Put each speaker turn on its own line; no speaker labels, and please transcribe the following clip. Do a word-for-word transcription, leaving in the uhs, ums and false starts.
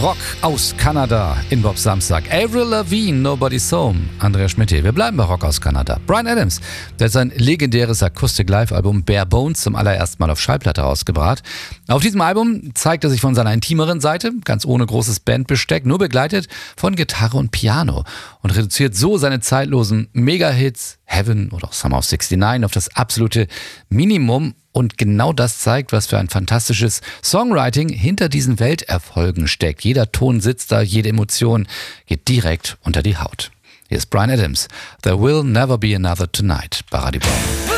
Rock aus Kanada in Bob Samstag. Avril Lavigne, Nobody's Home. Andrea Schmidt hier. Wir bleiben bei Rock aus Kanada. Bryan Adams, der hat sein legendäres Akustik-Live-Album Bare Bones zum allerersten Mal auf Schallplatte rausgebracht. Auf diesem Album zeigt er sich von seiner intimeren Seite, ganz ohne großes Bandbesteck, nur begleitet von Gitarre und Piano und reduziert so seine zeitlosen Mega-Hits Heaven oder auch Summer of sixty-nine auf das absolute Minimum. Und genau das zeigt, was für ein fantastisches Songwriting hinter diesen Welterfolgen steckt. Jeder Ton sitzt da, jede Emotion geht direkt unter die Haut. Hier ist Bryan Adams. There will never be another tonight bei Radio Bob.